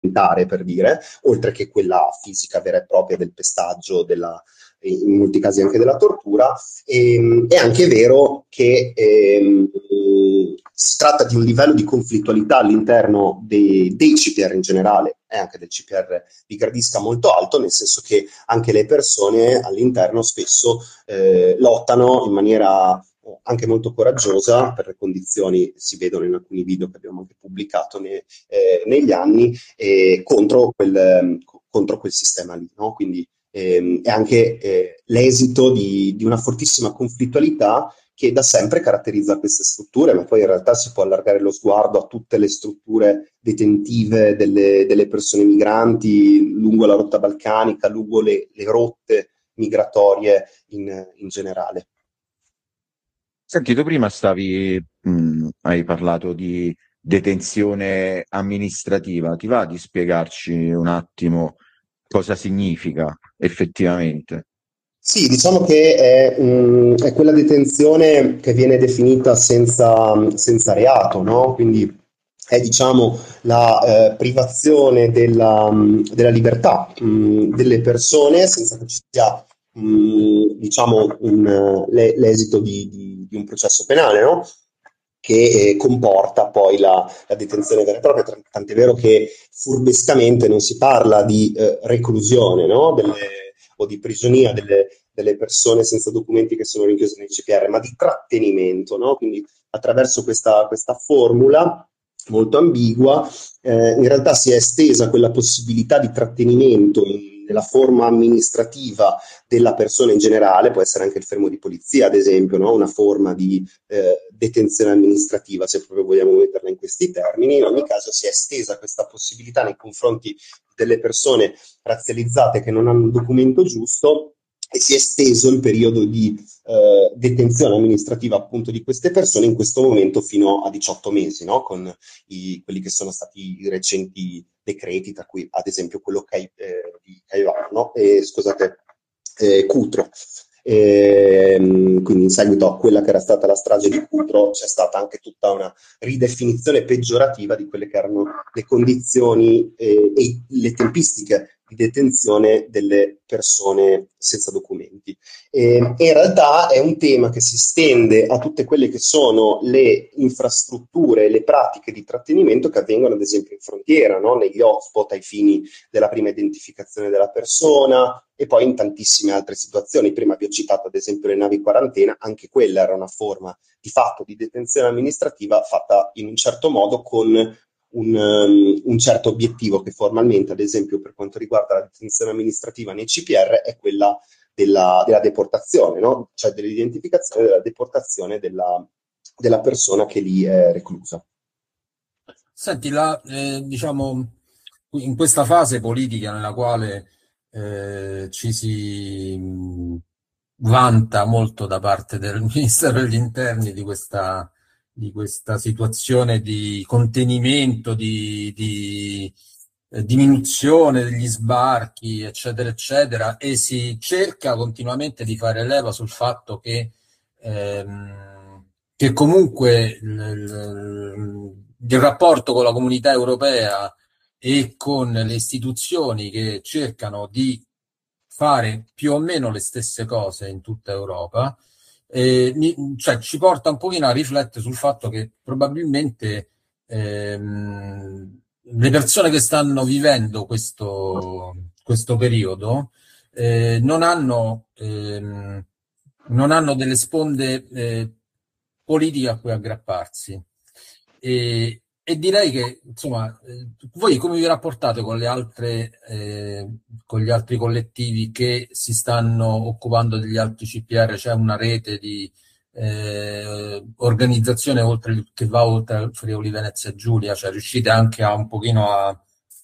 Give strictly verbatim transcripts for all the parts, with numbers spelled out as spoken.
alimentare, per dire, oltre che quella fisica vera e propria del pestaggio, della, in molti casi anche della tortura. E, è anche vero che ehm, si tratta di un livello di conflittualità all'interno dei, dei C P R in generale e anche del C P R di Gradisca molto alto, nel senso che anche le persone all'interno spesso eh, lottano in maniera anche molto coraggiosa, per le condizioni si vedono in alcuni video che abbiamo anche pubblicato ne, eh, negli anni, eh, contro, quel, contro quel sistema lì, no? Quindi ehm, è anche eh, l'esito di, di una fortissima conflittualità che da sempre caratterizza queste strutture, ma poi in realtà si può allargare lo sguardo a tutte le strutture detentive delle, delle persone migranti lungo la rotta balcanica, lungo le, le rotte migratorie in, in generale. Senti, tu prima stavi, mh, hai parlato di detenzione amministrativa. Ti va di spiegarci un attimo cosa significa effettivamente? Sì, diciamo che è, mm, è quella detenzione che viene definita senza, senza reato, no? Quindi è, diciamo, la eh, privazione della, mm, della libertà mm, delle persone senza che ci sia, mm, diciamo, un, eh, le- l'esito di, di- di un processo penale, no? Che eh, comporta poi la, la detenzione vera e propria, Tr- tant'è vero che furbescamente non si parla di eh, reclusione, no? Delle- o di prigionia delle, delle persone senza documenti che sono rinchiuse nei C P R, ma di trattenimento, no? Quindi attraverso questa, questa formula molto ambigua, eh, in realtà si è estesa quella possibilità di trattenimento in- nella forma amministrativa della persona in generale, può essere anche il fermo di polizia, ad esempio, no? Una forma di eh, detenzione amministrativa, se proprio vogliamo metterla in questi termini. In ogni caso si è estesa questa possibilità nei confronti delle persone razzializzate che non hanno un documento giusto e si è esteso il periodo di eh, detenzione amministrativa appunto di queste persone in questo momento fino a diciotto mesi, no? Con i, quelli che sono stati i recenti decreti, tra cui ad esempio quello Cai, eh, di Caivano, no? E, scusate, eh, Cutro. E, quindi in seguito a quella che era stata la strage di Cutro c'è stata anche tutta una ridefinizione peggiorativa di quelle che erano le condizioni eh, e le tempistiche di detenzione delle persone senza documenti. E, e in realtà è un tema che si estende a tutte quelle che sono le infrastrutture, le pratiche di trattenimento che avvengono ad esempio in frontiera, no? Negli hotspot ai fini della prima identificazione della persona e poi in tantissime altre situazioni. Prima vi ho citato ad esempio le navi quarantena, anche quella era una forma di fatto di detenzione amministrativa fatta in un certo modo con un, um, un certo obiettivo che formalmente, ad esempio per quanto riguarda la detenzione amministrativa nei C P R, è quella della, della deportazione, no? Cioè dell'identificazione della deportazione della, della persona che lì è reclusa. Senti, la, eh, diciamo, in questa fase politica nella quale eh, ci si mh, vanta molto da parte del Ministero degli Interni di questa, di questa situazione di contenimento, di, di eh, diminuzione degli sbarchi, eccetera, eccetera, e si cerca continuamente di fare leva sul fatto che ehm, che comunque il, il- il rapporto con la comunità europea e con le istituzioni che cercano di fare più o meno le stesse cose in tutta Europa, eh, mi- cioè, ci porta un pochino a riflettere sul fatto che probabilmente ehm, le persone che stanno vivendo questo, questo periodo eh, non hanno, ehm, non hanno delle sponde eh, politiche a cui aggrapparsi. E, e direi che, insomma, eh, voi come vi rapportate con le altre, eh, con gli altri collettivi che si stanno occupando degli altri C P R? C'è una rete di eh, organizzazione oltre, che va oltre al Friuli Venezia Giulia, cioè riuscite anche a un pochino a,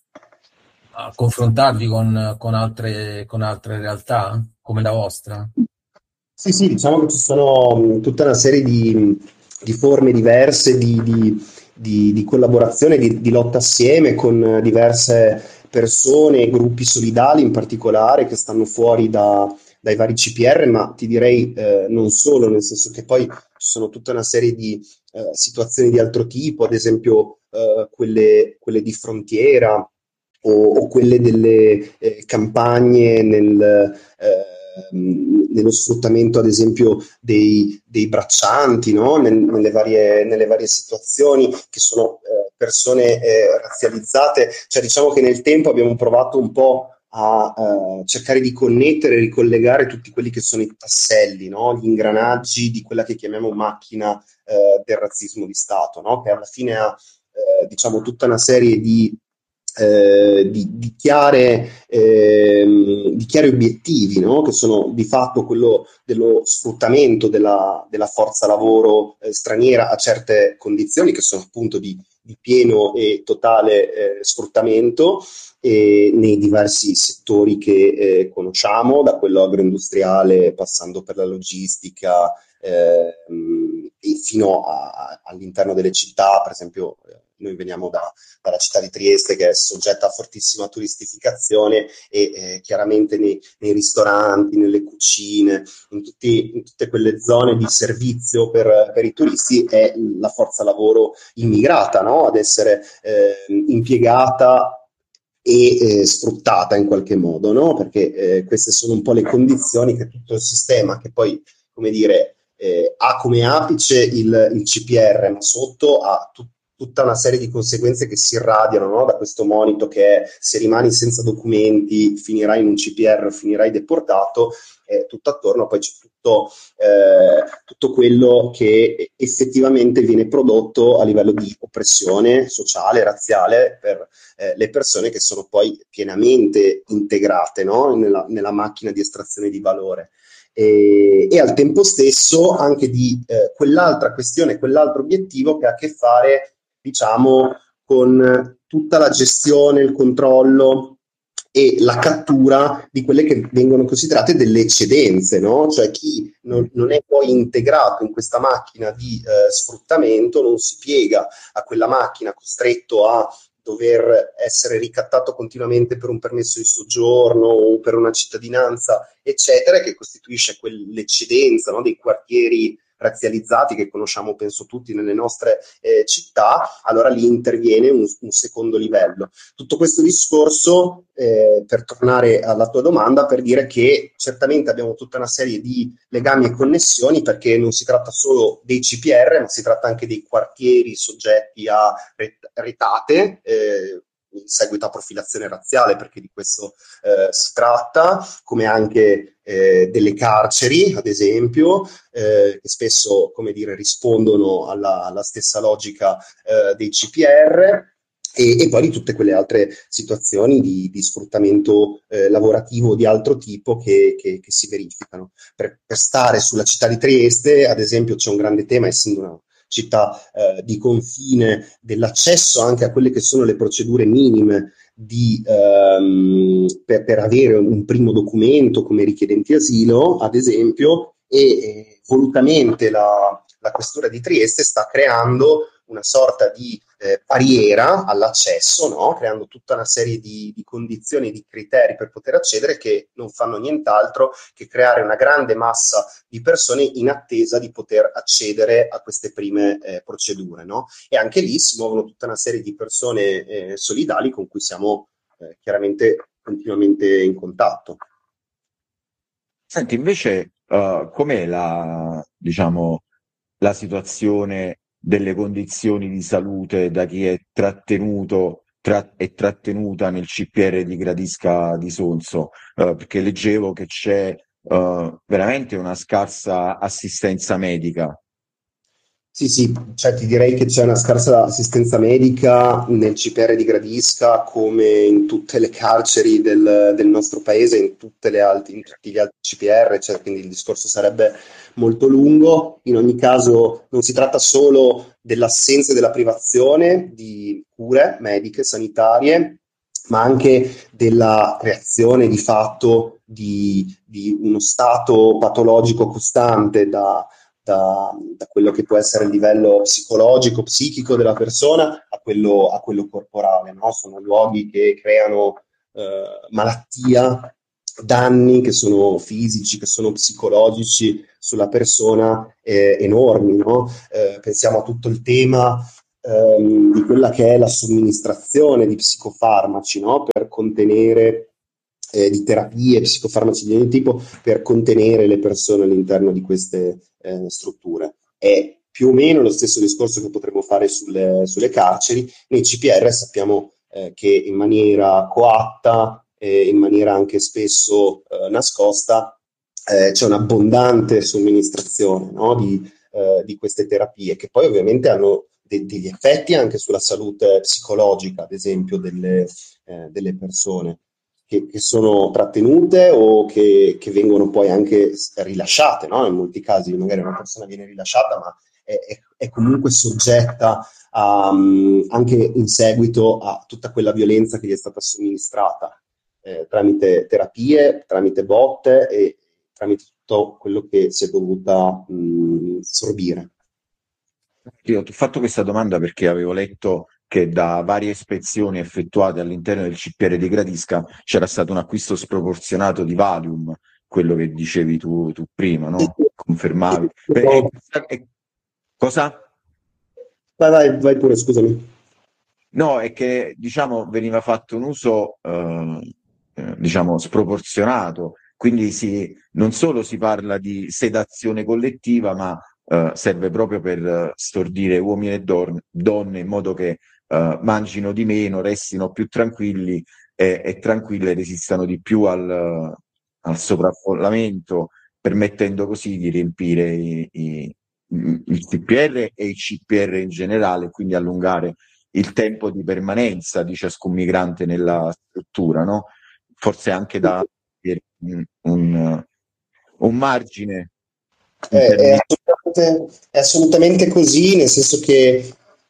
a confrontarvi con, con altre, con altre realtà come la vostra? Sì, sì, diciamo che ci sono mh, tutta una serie di, di forme diverse di, di- di- di collaborazione, di, di lotta assieme con eh, diverse persone, gruppi solidali in particolare che stanno fuori da- dai vari C P R, ma ti direi eh, non solo, nel senso che poi ci sono tutta una serie di eh, situazioni di altro tipo, ad esempio eh, quelle, quelle di frontiera o, o quelle delle eh, campagne nel, eh, nello sfruttamento, ad esempio, dei, dei braccianti, no? Nel, nelle varie, nelle varie situazioni, che sono eh, persone eh, razzializzate. Cioè, diciamo che nel tempo abbiamo provato un po' a uh, cercare di connettere e ricollegare tutti quelli che sono i tasselli, no? Gli ingranaggi di quella che chiamiamo macchina uh, del razzismo di Stato, no? Che alla fine ha uh, diciamo tutta una serie di, uh, di, di, chiare, eh, di chiari obiettivi, no? Che sono di fatto quello dello sfruttamento della, della forza lavoro eh, straniera a certe condizioni, che sono appunto di, di pieno e totale eh, sfruttamento, E nei diversi settori che eh, conosciamo, da quello agroindustriale passando per la logistica eh, e fino a, a, all'interno delle città. Per esempio eh, noi veniamo da, dalla città di Trieste, che è soggetta a fortissima turistificazione, e eh, chiaramente nei, nei ristoranti, nelle cucine, in, tutti, in tutte quelle zone di servizio per, per i turisti è la forza lavoro immigrata, no? Ad essere eh, impiegata e eh, sfruttata in qualche modo, no? Perché eh, queste sono un po' le condizioni che tutto il sistema, che poi, come dire, eh, ha come apice il, il C P R, ma sotto ha tut- tutta una serie di conseguenze che si irradiano, no? Da questo monito che è: se rimani senza documenti finirai in un C P R, finirai deportato. Eh, tutto attorno poi c'è tutto, eh, tutto quello che effettivamente viene prodotto a livello di oppressione sociale, razziale, per eh, le persone che sono poi pienamente integrate, no? nella, nella macchina di estrazione di valore. E, e al tempo stesso anche di eh, quell'altra questione, quell'altro obiettivo che ha a che fare, diciamo, con tutta la gestione, il controllo e la cattura di quelle che vengono considerate delle eccedenze, no? Cioè chi non, non è poi integrato in questa macchina di eh, sfruttamento non si piega a quella macchina, costretto a dover essere ricattato continuamente per un permesso di soggiorno o per una cittadinanza, eccetera, che costituisce quell'eccedenza, no? Dei quartieri razzializzati che conosciamo, penso tutti, nelle nostre eh, città. Allora lì interviene un, un secondo livello. Tutto questo discorso, eh, per tornare alla tua domanda, per dire che certamente abbiamo tutta una serie di legami e connessioni, perché non si tratta solo dei C P R, ma si tratta anche dei quartieri soggetti a retate, eh, in seguito a profilazione razziale, perché di questo eh, si tratta, come anche eh, delle carceri, ad esempio, eh, che spesso, come dire, rispondono alla, alla stessa logica eh, dei C P R, e, e poi di tutte quelle altre situazioni di, di sfruttamento eh, lavorativo di altro tipo che, che, che si verificano. Per, per stare sulla città di Trieste, ad esempio, c'è un grande tema, essendo una città eh, di confine, dell'accesso anche a quelle che sono le procedure minime di, ehm, per, per avere un primo documento come richiedenti asilo, ad esempio, e eh, volutamente la, la Questura di Trieste sta creando una sorta di eh, barriera all'accesso, no? Creando tutta una serie di, di condizioni, di criteri per poter accedere, che non fanno nient'altro che creare una grande massa di persone in attesa di poter accedere a queste prime eh, procedure, no? E anche lì si muovono tutta una serie di persone eh, solidali con cui siamo eh, chiaramente continuamente in contatto. Senti, invece, uh, com'è la, diciamo, la situazione delle condizioni di salute da chi è trattenuto tra- e trattenuta nel C P R di Gradisca di Sonzo? Uh, perché leggevo che c'è uh, veramente una scarsa assistenza medica. Sì, sì, cioè ti direi che c'è una scarsa assistenza medica nel C P R di Gradisca, come in tutte le carceri del, del nostro paese, in, tutte le alti, in tutti gli altri C P R, cioè, quindi il discorso sarebbe molto lungo. In ogni caso non si tratta solo dell'assenza e della privazione di cure mediche, sanitarie, ma anche della creazione di fatto di, di uno stato patologico costante da Da, da quello che può essere il livello psicologico, psichico della persona a quello, a quello corporale, no? Sono luoghi che creano eh, malattia, danni che sono fisici, che sono psicologici sulla persona, eh, enormi, no? Eh, pensiamo a tutto il tema ehm, di quella che è la somministrazione di psicofarmaci, no? Per contenere eh, di terapie, psicofarmaci di ogni tipo per contenere le persone all'interno di queste eh, strutture. È più o meno lo stesso discorso che potremmo fare sulle, sulle carceri. Nei C P R sappiamo eh, che in maniera coatta e in maniera anche spesso eh, nascosta eh, c'è un'abbondante somministrazione, no? di, eh, di queste terapie, che poi ovviamente hanno de- degli effetti anche sulla salute psicologica, ad esempio, delle, eh, delle persone che, che sono trattenute o che, che vengono poi anche rilasciate, no? In molti casi magari una persona viene rilasciata, ma è, è, è comunque soggetta a, um, anche in seguito a tutta quella violenza che gli è stata somministrata eh, tramite terapie, tramite botte e tramite tutto quello che si è dovuta mh, sorbire. Io ti ho fatto questa domanda perché avevo letto che da varie ispezioni effettuate all'interno del C P R di Gradisca c'era stato un acquisto sproporzionato di Valium, quello che dicevi tu, tu prima, no? Confermavi. Beh, e- e- cosa? Vai, vai, vai pure, scusami. No, è che diciamo veniva fatto un uso eh, eh, diciamo sproporzionato, quindi si, non solo si parla di sedazione collettiva, ma eh, serve proprio per eh, stordire uomini e dor- donne in modo che eh, mangino di meno, restino più tranquilli e, e tranquille, resistano di più al, al sovraffollamento, permettendo così di riempire i- i- il C P R e i C P R in generale, quindi allungare il tempo di permanenza di ciascun migrante nella struttura, no? Forse anche da un, un, un margine È, in è termini. assolutamente, è assolutamente così, nel senso che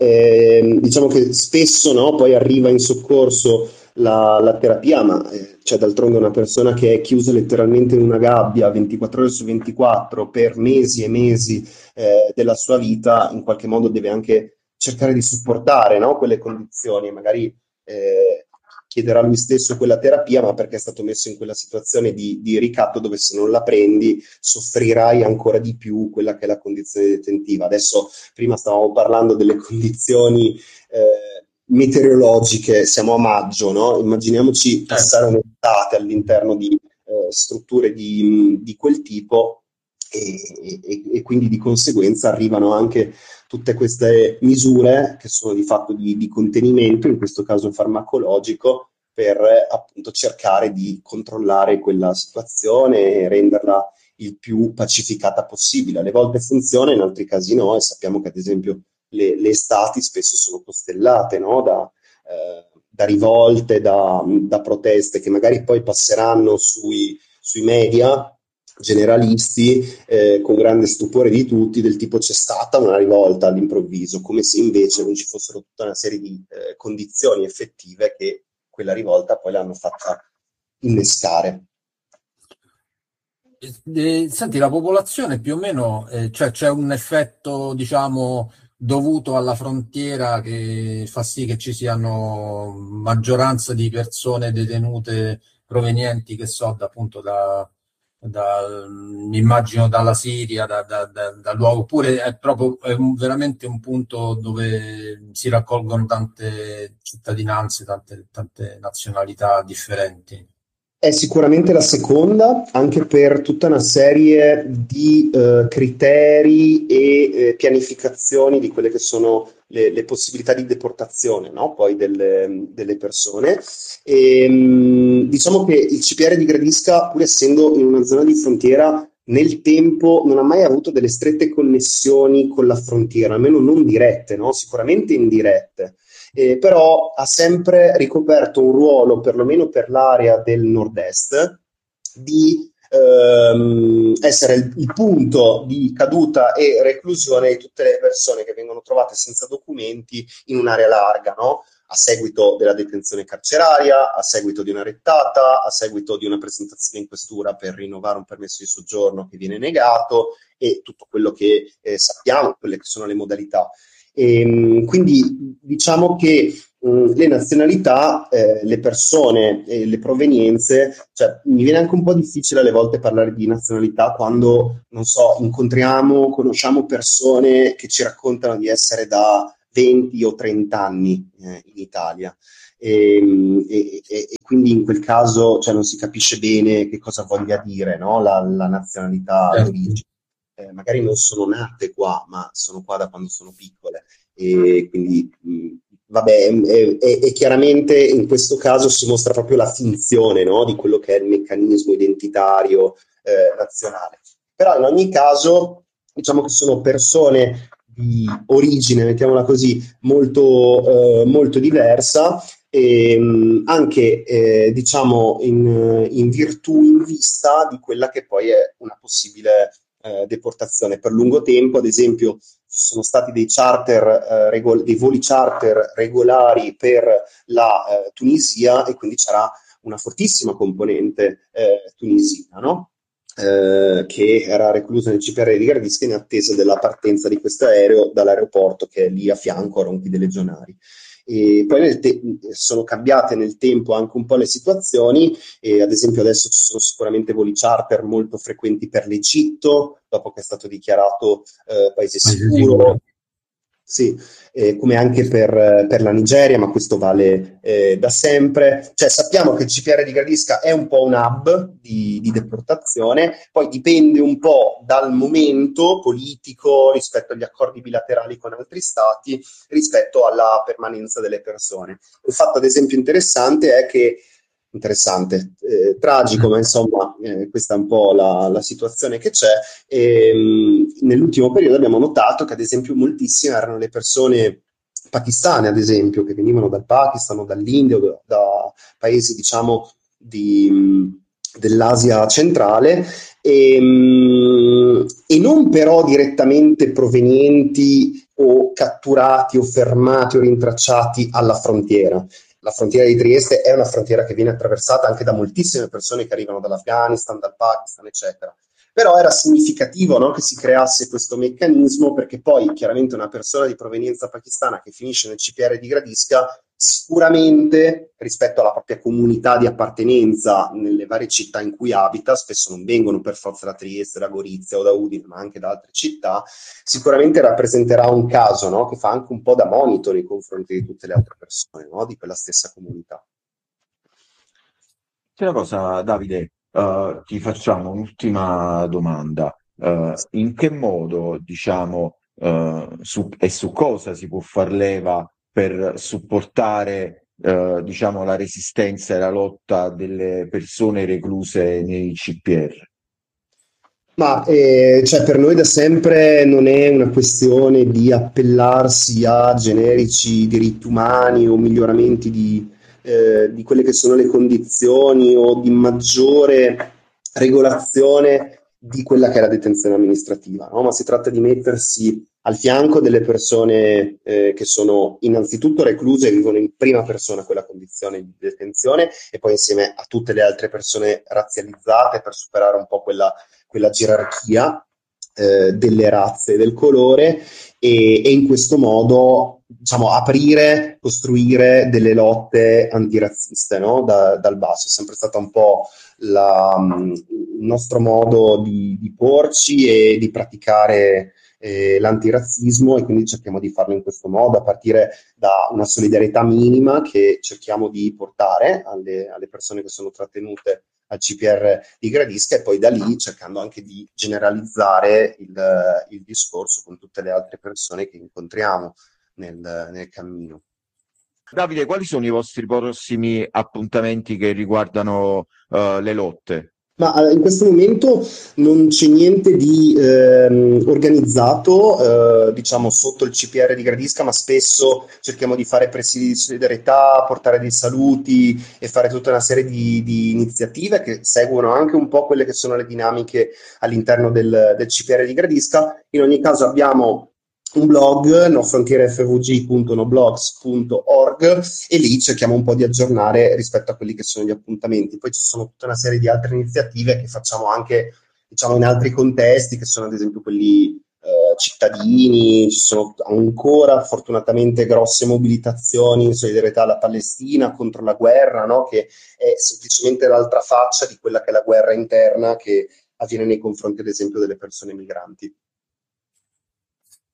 eh, diciamo che spesso, no, poi arriva in soccorso la, la terapia, ma eh, c'è d'altronde una persona che è chiusa letteralmente in una gabbia ventiquattro ore su ventiquattro per mesi e mesi eh, della sua vita, in qualche modo deve anche cercare di supportare, no, quelle condizioni, magari eh, chiederà lui stesso quella terapia, ma perché è stato messo in quella situazione di, di ricatto dove se non la prendi soffrirai ancora di più quella che è la condizione detentiva. Adesso, prima stavamo parlando delle condizioni eh, meteorologiche, siamo a maggio, no? Immaginiamoci passare un'estate all'interno di eh, strutture di, di quel tipo e, e, e quindi di conseguenza arrivano anche tutte queste misure che sono di fatto di, di contenimento, in questo caso farmacologico, per eh, appunto cercare di controllare quella situazione e renderla il più pacificata possibile. Alle volte funziona, in altri casi no, e sappiamo che ad esempio le, le estati spesso sono costellate, no? da, eh, da rivolte, da, da proteste che magari poi passeranno sui, sui media generalisti eh, con grande stupore di tutti, del tipo c'è stata una rivolta all'improvviso, come se invece non ci fossero tutta una serie di eh, condizioni effettive che quella rivolta poi l'hanno fatta innescare. Eh, senti, la popolazione più o meno, eh, cioè c'è un effetto, diciamo, dovuto alla frontiera che fa sì che ci siano maggioranza di persone detenute provenienti, che so, da, appunto da, da, mm, immagino dalla Siria, da, da, da, da luogo, oppure è proprio è un- veramente un punto dove si raccolgono tante cittadinanze, tante, tante nazionalità differenti. È sicuramente la seconda, anche per tutta una serie di eh, criteri e eh, pianificazioni di quelle che sono le, le possibilità di deportazione, no? Poi delle, delle persone. E, mh, diciamo che il C P R di Gradisca, pur essendo in una zona di frontiera, nel tempo non ha mai avuto delle strette connessioni con la frontiera, almeno non dirette, no? Sicuramente indirette. Eh, però ha sempre ricoperto un ruolo, perlomeno per l'area del nord-est, di ehm, essere il, il punto di caduta e reclusione di tutte le persone che vengono trovate senza documenti in un'area larga, no? A seguito della detenzione carceraria, a seguito di una rettata, a seguito di una presentazione in questura per rinnovare un permesso di soggiorno che viene negato e tutto quello che eh, sappiamo, quelle che sono le modalità. E, quindi diciamo che mh, le nazionalità, eh, le persone e le provenienze, cioè mi viene anche un po' difficile alle volte parlare di nazionalità quando, non so, incontriamo, conosciamo persone che ci raccontano di essere da venti o trenta anni eh, in Italia. E, e, e, e quindi in quel caso, cioè, non si capisce bene che cosa voglia dire, no? la, la nazionalità certo. d'origine. Eh, magari non sono nate qua, ma sono qua da quando sono piccole. E quindi mh, vabbè, e, e- e chiaramente in questo caso si mostra proprio la finzione, no, di quello che è il meccanismo identitario eh, nazionale. Però in ogni caso, diciamo che sono persone di origine, mettiamola così, molto, eh, molto diversa, e mh, anche eh, diciamo in, in virtù, in vista di quella che poi è una possibile eh, deportazione. Per lungo tempo, ad esempio, ci sono stati dei charter, eh, regol- dei voli charter regolari per la eh, Tunisia, e quindi c'era una fortissima componente eh, tunisina, no? Eh, che era reclusa nel C P R di Gardisca in attesa della partenza di questo aereo dall'aeroporto che è lì a fianco a Ronchi dei Legionari. E poi nel te- sono cambiate nel tempo anche un po' le situazioni, e ad esempio adesso ci sono sicuramente voli charter molto frequenti per l'Egitto, dopo che è stato dichiarato eh, paese Paese sicuro. sicuro. Sì, eh, come anche per, per la Nigeria, ma questo vale eh, da sempre. Cioè, sappiamo che il C P R di Gradisca è un po' un hub di, di deportazione, poi dipende un po' dal momento politico rispetto agli accordi bilaterali con altri stati, rispetto alla permanenza delle persone. Il fatto, ad esempio, interessante è che interessante, eh, tragico, ma insomma, eh, questa è un po' la, la situazione che c'è. E, mh, nell'ultimo periodo abbiamo notato che, ad esempio, moltissime erano le persone pakistane, ad esempio, che venivano dal Pakistan o dall'India o da, da paesi, diciamo, di, mh, dell'Asia centrale, e, mh, e non però direttamente provenienti o catturati o fermati o rintracciati alla frontiera. La frontiera di Trieste è una frontiera che viene attraversata anche da moltissime persone che arrivano dall'Afghanistan, dal Pakistan, eccetera. Però era significativo, no, che si creasse questo meccanismo, perché poi chiaramente una persona di provenienza pakistana che finisce nel C P R di Gradisca sicuramente rispetto alla propria comunità di appartenenza nelle varie città in cui abita, spesso non vengono per forza da Trieste, da Gorizia o da Udine, ma anche da altre città, sicuramente rappresenterà un caso, no, che fa anche un po' da monito nei confronti di tutte le altre persone, no, di quella stessa comunità. C'è una cosa, Davide, eh, ti facciamo un'ultima domanda. Eh, in che modo, diciamo, eh, su- e su cosa si può far leva per supportare, eh, diciamo, la resistenza e la lotta delle persone recluse nei C P R? Ma eh, cioè, per noi da sempre non è una questione di appellarsi a generici diritti umani o miglioramenti di, eh, di quelle che sono le condizioni o di maggiore regolazione di quella che è la detenzione amministrativa, no? Ma si tratta di mettersi al fianco delle persone eh, che sono innanzitutto recluse e vivono in prima persona quella condizione di detenzione, e poi insieme a tutte le altre persone razzializzate per superare un po' quella quella gerarchia eh, delle razze e del colore, e, e in questo modo, diciamo, aprire, costruire delle lotte antirazziste, no? Da, dal basso. È sempre stato un po' la, il nostro modo di, di porci e di praticare eh, l'antirazzismo, e quindi cerchiamo di farlo in questo modo, a partire da una solidarietà minima che cerchiamo di portare alle, alle persone che sono trattenute al C P R di Gradisca, e poi da lì cercando anche di generalizzare il, il discorso con tutte le altre persone che incontriamo nel, nel cammino. Davide, quali sono i vostri prossimi appuntamenti che riguardano, eh, le lotte? Ma eh, in questo momento non c'è niente di ehm, organizzato, eh, diciamo, sotto il C P R di Gradisca, ma spesso cerchiamo di fare presidi di solidarietà, portare dei saluti e fare tutta una serie di, di iniziative che seguono anche un po' quelle che sono le dinamiche all'interno del, del C P R di Gradisca. In ogni caso abbiamo un blog, nofrontierefvg punto noblogs punto org, e lì cerchiamo un po' di aggiornare rispetto a quelli che sono gli appuntamenti. Poi ci sono tutta una serie di altre iniziative che facciamo anche, diciamo, in altri contesti, che sono ad esempio quelli eh, cittadini. Ci sono ancora fortunatamente grosse mobilitazioni in solidarietà alla Palestina contro la guerra, no? Che è semplicemente l'altra faccia di quella che è la guerra interna che avviene nei confronti, ad esempio, delle persone migranti.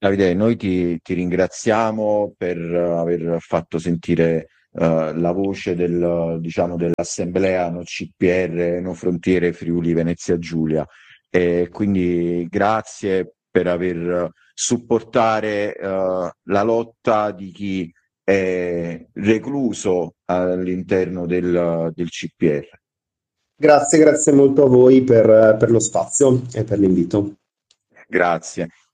Davide, noi ti, ti ringraziamo per aver fatto sentire eh, la voce del, diciamo, dell'Assemblea No C P R, No Frontiere Friuli Venezia Giulia. E quindi grazie per aver supportare eh, la lotta di chi è recluso all'interno del, del C P R. Grazie, grazie molto a voi per per lo spazio e per l'invito. Grazie.